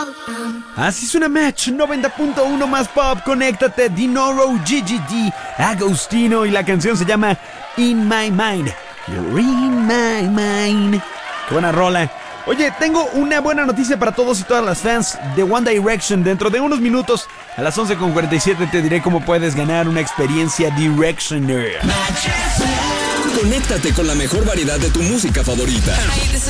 Así suena Match 90.1 más pop. Conéctate, Dinoro, GGD, Agostino, y la canción se llama In My Mind. You're in my mind. Qué buena rola. Oye, tengo una buena noticia para todos y todas las fans de One Direction. Dentro de unos minutos, a las 11:47, te diré cómo puedes ganar una experiencia Directioner. Conéctate con la mejor variedad de tu música favorita. Hey, this